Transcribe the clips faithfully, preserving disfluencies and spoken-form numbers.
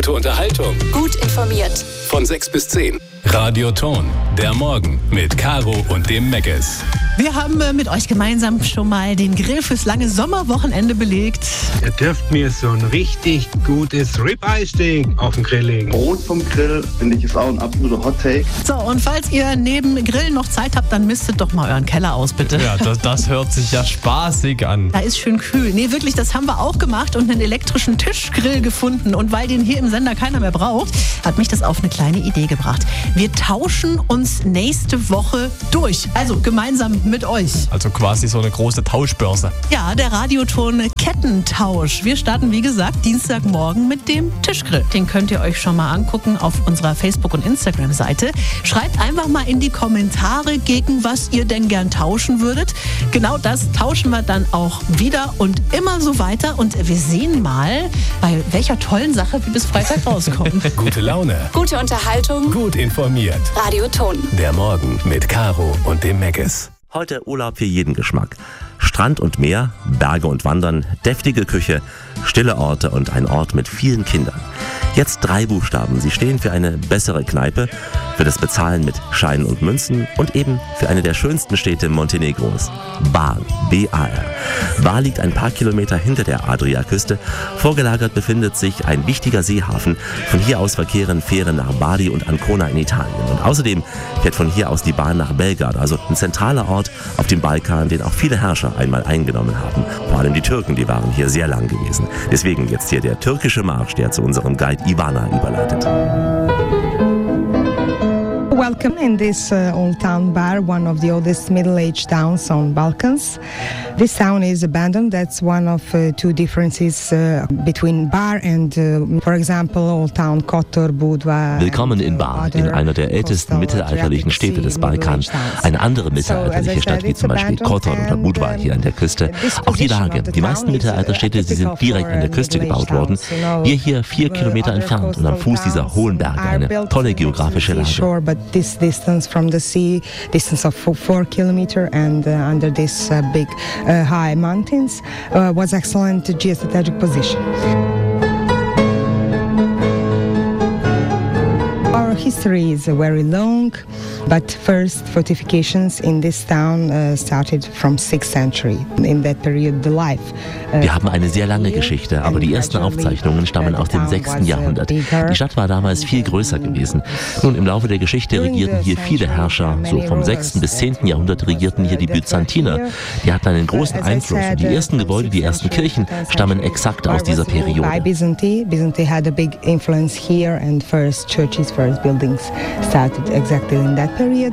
Gute Unterhaltung. Gut informiert. Von sechs bis zehn. Radio Ton. Der Morgen mit Caro und dem Meckes. Wir haben äh, mit euch gemeinsam schon mal den Grill fürs lange Sommerwochenende belegt. Ihr dürft mir so ein richtig gutes Ribeye-Steak auf den Grill legen. Brot vom Grill, finde ich, ist auch ein absoluter Hot-Take. So, und falls ihr neben Grillen noch Zeit habt, dann mistet doch mal euren Keller aus, bitte. Ja, das, das hört sich ja spaßig an. Da ist schön kühl. Nee, wirklich, das haben wir auch gemacht und einen elektrischen Tischgrill gefunden. Und weil den hier im Sender keiner mehr braucht, hat mich das auf eine kleine Idee gebracht. Wir tauschen uns nächste Woche durch. Also gemeinsam mit euch. Also quasi so eine große Tauschbörse. Ja, der Radioton Kettentausch. Wir starten, wie gesagt, Dienstagmorgen mit dem Tischgrill. Den könnt ihr euch schon mal angucken auf unserer Facebook- und Instagram-Seite. Schreibt einfach mal in die Kommentare, gegen was ihr denn gern tauschen würdet. Genau das tauschen wir dann auch wieder und immer so weiter. Und wir sehen mal, bei welcher tollen Sache wir bis Freitag rauskommen. Gute Laune. Gute Unterhaltung. Gut informiert. Radio Ton. Der Morgen mit Caro und dem Meckes. Heute Urlaub für jeden Geschmack. Strand und Meer, Berge und Wandern, deftige Küche, stille Orte und ein Ort mit vielen Kindern. Jetzt drei Buchstaben. Sie stehen für eine bessere Kneipe, für das Bezahlen mit Scheinen und Münzen und eben für eine der schönsten Städte Montenegros. Bar, B A R. Bar liegt ein paar Kilometer hinter der Adriaküste. Vorgelagert befindet sich ein wichtiger Seehafen. Von hier aus verkehren Fähren nach Bari und Ancona in Italien. Und außerdem fährt von hier aus die Bahn nach Belgrad, also ein zentraler Ort auf dem Balkan, den auch viele Herrscher einmal eingenommen haben. Vor allem die Türken, die waren hier sehr lang gewesen. Deswegen jetzt hier der türkische Marsch, der zu unserem Guide Ivana überleitet. Welcome in this uh, old town bar, one of the oldest middle-aged towns on Balkans. This town is abandoned. That's one of uh, two differences uh, between Bar and, uh, for example, old town Kotor, Budva. Willkommen in Bar, in einer der ältesten mittelalterlichen Städte des Balkan. Eine andere mittelalterliche Stadt wie zum Beispiel Kotor oder Budva hier an der Küste. Auch die Lage. Die meisten Mittelalterstädte, sie sind direkt an der Küste gebaut worden. Wir hier vier Kilometer entfernt und am Fuß dieser hohen Berge. Eine tolle geografische Lage. This distance from the sea, distance of four, four kilometers, and uh, under this uh, big uh, high mountains, uh, was excellent geostrategic position. Our history is uh, very long, but first fortifications in this town uh, started from sixth century. In that period, the life. Uh, Wir haben eine sehr lange Geschichte, aber die ersten Aufzeichnungen stammen aus dem sechsten Jahrhundert. Die Stadt war damals viel größer gewesen. Nun, im Laufe der Geschichte regierten hier viele Herrscher. So vom sechsten bis zehnten Jahrhundert regierten hier die Byzantiner. Die hatten einen großen Einfluss und die ersten Gebäude, die ersten Kirchen stammen exakt aus dieser Periode. Byzantine, Byzantine had a big influence here, and first churches, first buildings started exactly in that period.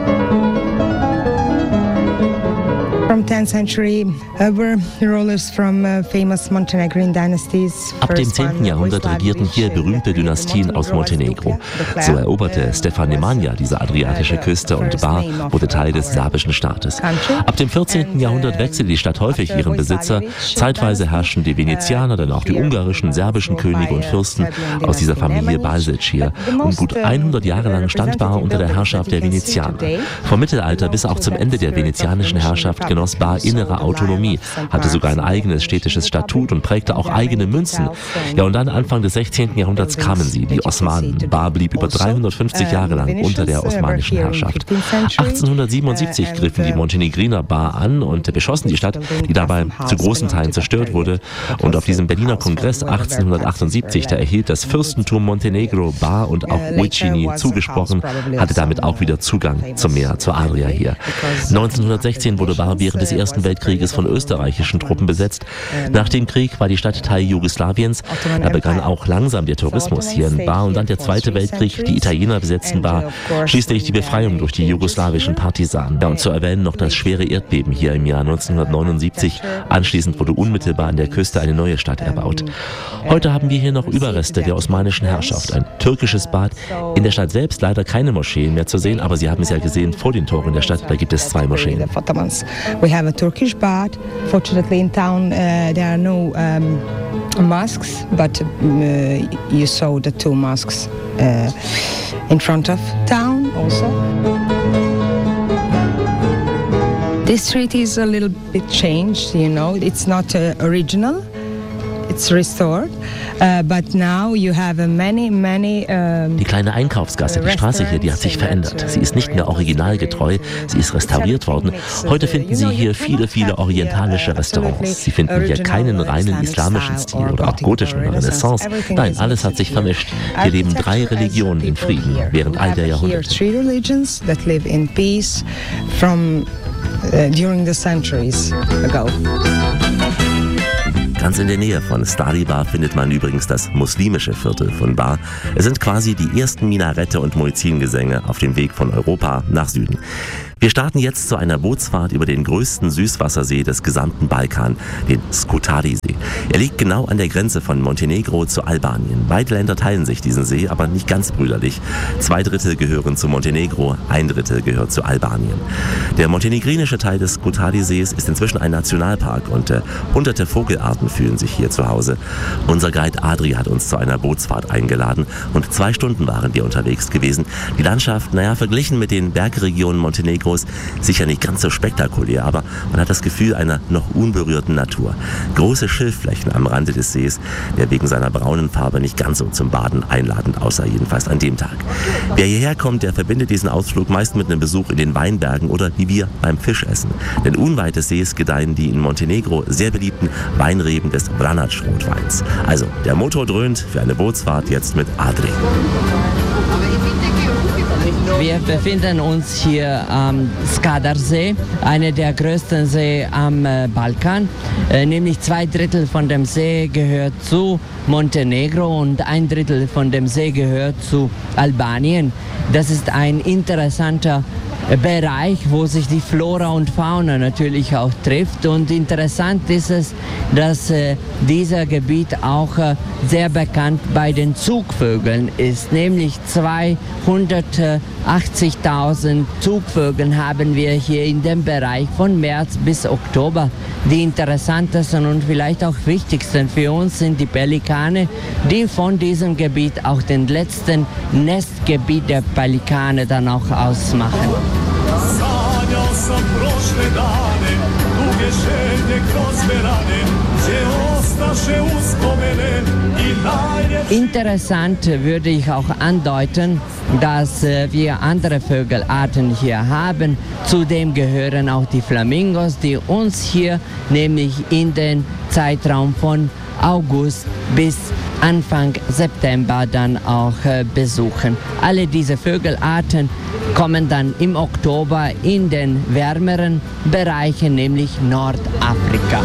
From tenth century, uh, were rulers from uh, famous Montenegrin dynasties. Ab dem zehnten Jahrhundert regierten hier berühmte Dynastien aus Montenegro. So eroberte Stefan Nemanja diese adriatische Küste und Bar wurde Teil des serbischen Staates. Ab dem vierzehnten Jahrhundert wechselte die Stadt häufig ihren Besitzer. Zeitweise herrschten die Venezianer, dann auch die ungarischen, serbischen Könige und Fürsten aus dieser Familie Balzic hier. Und gut hundert Jahre lang stand Bar unter der Herrschaft der Venezianer. Vom Mittelalter bis auch zum Ende der venezianischen Herrschaft genoss Bar innere Autonomie, hatte sogar ein eigenes städtisches Statut und prägte auch eigene Münzen. Ja, und dann Anfang des sechzehnten Jahrhunderts kamen sie, die Osmanen. Bar blieb über dreihundertfünfzig Jahre lang unter der osmanischen Herrschaft. achtzehnhundertsiebenundsiebzig griffen die Montenegriner Bar an und beschossen die Stadt, die dabei zu großen Teilen zerstört wurde. Und auf diesem Berliner Kongress achtzehnhundertachtundsiebzig, da erhielt das Fürstentum Montenegro Bar und auch Uicini zugesprochen, hatte damit auch wieder Zugang zum Meer, zur Adria hier. neunzehnhundertsechzehn wurde Bar während des Ersten Weltkrieges von österreichischen Truppen besetzt. Nach dem Krieg war die Stadt Teil Jugoslawiens. Da begann auch langsam der Tourismus hier in Bar und dann der Zweite Weltkrieg. Die Italiener besetzten Bar. Schließlich die Befreiung durch die jugoslawischen Partisanen. Ja, und zu erwähnen noch das schwere Erdbeben hier im Jahr neunzehnhundertneunundsiebzig. Anschließend wurde unmittelbar an der Küste eine neue Stadt erbaut. Heute haben wir hier noch Überreste der osmanischen Herrschaft. Ein türkisches Bad. In der Stadt selbst leider keine Moscheen mehr zu sehen, aber Sie haben es ja gesehen, vor den Toren der Stadt, da gibt es zwei Moscheen. We have a Turkish bath. Fortunately, in town uh, there are no um, mosques, but uh, you saw the two mosques uh, in front of town also. This street is a little bit changed, you know. It's not uh, original. it's restored, uh, but now you have many, many. Um, die kleine Einkaufsgasse, die Straße hier, die hat sich verändert. Sie ist nicht mehr originalgetreu, sie ist restauriert worden. Heute finden Sie hier viele, viele orientalische Restaurants. Sie finden hier keinen reinen islamischen Stil oder auch gotischen oder Renaissance. Nein, alles hat sich vermischt. Hier leben drei Religionen in Frieden während all der Jahrhunderte. Three religions that live in peace from uh, during the centuries ago. Ganz in der Nähe von Stadi Bar findet man übrigens das muslimische Viertel von Bar. Es sind quasi die ersten Minarette und Muezzingesänge auf dem Weg von Europa nach Süden. Wir starten jetzt zu einer Bootsfahrt über den größten Süßwassersee des gesamten Balkan, den Skutari-See. Er liegt genau an der Grenze von Montenegro zu Albanien. Beide Länder teilen sich diesen See, aber nicht ganz brüderlich. Zwei Drittel gehören zu Montenegro, ein Drittel gehört zu Albanien. Der montenegrinische Teil des Skutari-Sees ist inzwischen ein Nationalpark und äh, hunderte Vogelarten fühlen sich hier zu Hause. Unser Guide Adri hat uns zu einer Bootsfahrt eingeladen und zwei Stunden waren wir unterwegs gewesen. Die Landschaft, naja, verglichen mit den Bergregionen Montenegros, sicher nicht ganz so spektakulär, aber man hat das Gefühl einer noch unberührten Natur. Große Schilfflächen am Rande des Sees, der wegen seiner braunen Farbe nicht ganz so zum Baden einladend aussah, jedenfalls an dem Tag. Wer hierher kommt, der verbindet diesen Ausflug meist mit einem Besuch in den Weinbergen oder wie wir beim Fischessen. Denn unweit des Sees gedeihen die in Montenegro sehr beliebten Weinreben des Vranac-Rotweins. Also, der Motor dröhnt für eine Bootsfahrt jetzt mit Adri. Wir befinden uns hier am Skadarsee, einer der größten Seen am äh, Balkan. Äh, nämlich zwei Drittel von dem See gehört zu Montenegro und ein Drittel von dem See gehört zu Albanien. Das ist ein interessanter Bereich, wo sich die Flora und Fauna natürlich auch trifft. Und interessant ist es, dass äh, dieser Gebiet auch äh, sehr bekannt bei den Zugvögeln ist. Nämlich zweihundertachtzigtausend Zugvögel haben wir hier in dem Bereich von März bis Oktober. Die interessantesten und vielleicht auch wichtigsten für uns sind die Pelikane, die von diesem Gebiet auch den letzten Nestgebiet der Pelikane dann auch ausmachen. Interessant würde ich auch andeuten, dass äh, wir andere Vogelarten hier haben. Zudem gehören auch die Flamingos, die uns hier nämlich in den Zeitraum von August bis Anfang September dann auch äh, besuchen. Alle diese Vogelarten kommen dann im Oktober in den wärmeren Bereichen, nämlich Nordafrika.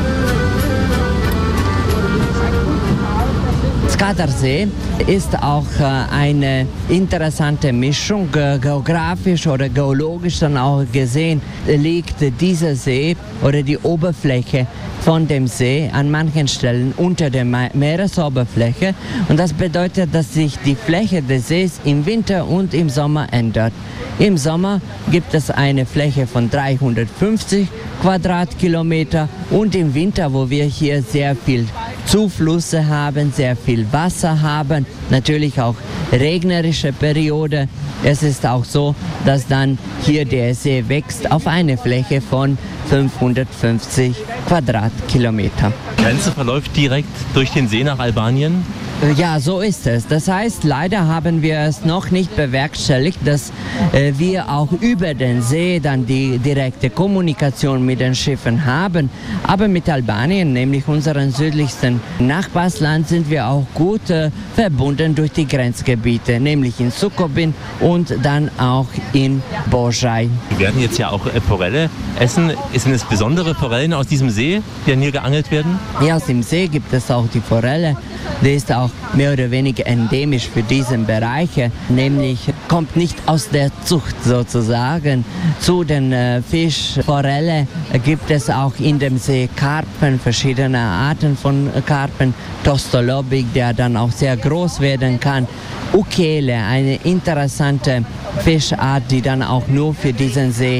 Skadarsee ist auch äh, eine interessante Mischung. Ge geografisch oder geologisch dann auch gesehen liegt dieser See oder die Oberfläche von dem See an manchen Stellen unter der Meeresoberfläche. Und das bedeutet, dass sich die Fläche des Sees im Winter und im Sommer ändert. Im Sommer gibt es eine Fläche von dreihundertfünfzig Quadratkilometer und im Winter, wo wir hier sehr viel Zuflüsse haben, sehr viel Wasser haben, natürlich auch regnerische Periode. Es ist auch so, dass dann hier der See wächst auf eine Fläche von fünfhundertfünfzig Quadratkilometer. Die Grenze verläuft direkt durch den See nach Albanien? Ja, so ist es. Das heißt, leider haben wir es noch nicht bewerkstelligt, dass äh, wir auch über den See dann die direkte Kommunikation mit den Schiffen haben. Aber mit Albanien, nämlich unserem südlichsten Nachbarsland, sind wir auch gut äh, verbunden durch die Grenzgebiete, nämlich in Sukobin und dann auch in Božaj. Wir werden jetzt ja auch äh, Forelle essen. Sind es besondere Forellen aus diesem See, die dann hier geangelt werden? Ja, aus dem See gibt es auch die Forelle. Die ist auch mehr oder weniger endemisch für diesen Bereich, nämlich kommt nicht aus der Zucht sozusagen. Zu den äh, Fischforelle gibt es auch in dem See Karpfen, verschiedene Arten von Karpfen, Tostolobik, der dann auch sehr groß werden kann. Ukele, eine interessante Fischart, die dann auch nur für diesen See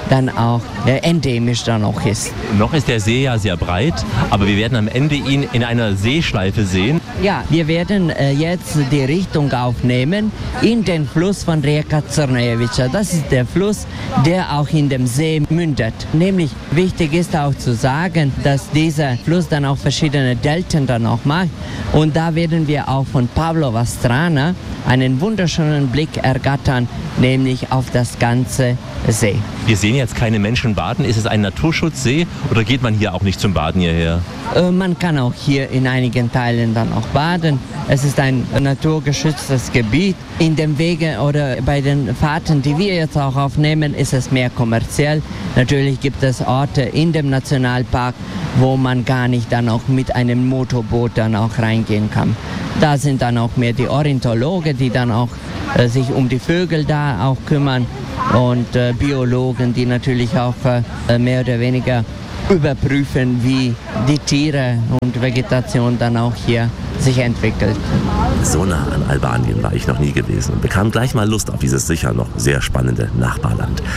dann auch äh, endemisch dann auch ist. Noch ist der See ja sehr breit, aber wir werden am Ende ihn in einer Seeschleife sehen. Ja, wir werden äh, jetzt die Richtung aufnehmen in den Fluss von Rijeka Crnojevica. Das ist der Fluss, der auch in dem See mündet. Nämlich wichtig ist auch zu sagen, dass dieser Fluss dann auch verschiedene Delten dann auch macht. Und da werden wir auch von Pavlova Strana einen wunderschönen Blick ergattern, nämlich auf das ganze See. Wir sehen jetzt keine Menschen baden. Ist es ein Naturschutzsee oder geht man hier auch nicht zum Baden hierher? Äh, man kann auch hier in einigen Teilen dann auch baden. Es ist ein naturgeschütztes Gebiet. In den Wegen oder bei den Fahrten, die wir jetzt auch aufnehmen, ist es mehr kommerziell. Natürlich gibt es Orte in dem Nationalpark, wo man gar nicht dann auch mit einem Motorboot dann auch reingehen kann. Da sind dann auch mehr die Ornithologen, die dann auch äh, sich um die Vögel da auch kümmern und äh, Biologen, die natürlich auch äh, mehr oder weniger überprüfen, wie die Tiere und Vegetation dann auch hier sich entwickelt. So nah an Albanien war ich noch nie gewesen und bekam gleich mal Lust auf dieses sicher noch sehr spannende Nachbarland.